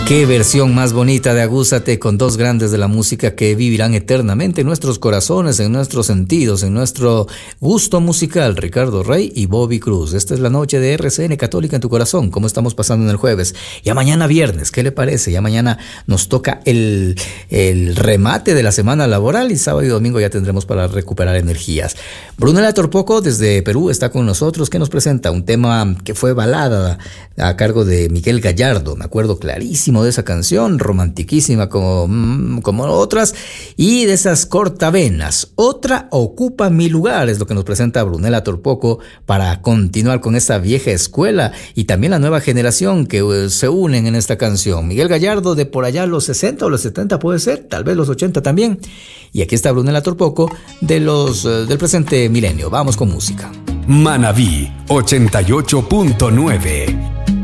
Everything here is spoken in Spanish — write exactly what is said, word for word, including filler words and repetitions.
Qué versión más bonita de Agúzate, con dos grandes de la música que vivirán eternamente en nuestros corazones, en nuestros sentidos, en nuestro gusto musical, Ricardo Rey y Bobby Cruz. Esta es la noche de R C N Católica en tu corazón. ¿Cómo estamos pasando en el jueves? Ya mañana viernes, ¿qué le parece? Ya mañana nos toca el, el remate de la semana laboral y sábado y domingo ya tendremos para recuperar energías. Brunella Torpoco desde Perú está con nosotros, que nos presenta un tema que fue balada a cargo de Miguel Gallardo. Me acuerdo clarísimo de esa canción, romantiquísima como, como otras, y de esas cortavenas. Otra ocupa mi lugar, es lo que nos presenta Brunella Torpoco para continuar con esta vieja escuela y también la nueva generación que uh, se unen en esta canción. Miguel Gallardo de por allá los sesenta o los setenta puede ser, tal vez los ochenta también. Y aquí está Brunella Torpoco de los, uh, del presente milenio. Vamos con música. Manabí ochenta y ocho punto nueve.